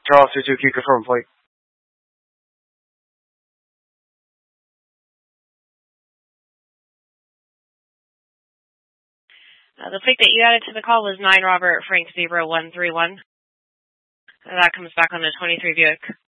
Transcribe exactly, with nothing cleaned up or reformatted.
Charles two two, keep confirm plate. Uh, the plate that you added to the call was nine Robert Frank zero one three one. That comes back on the twenty-three Buick.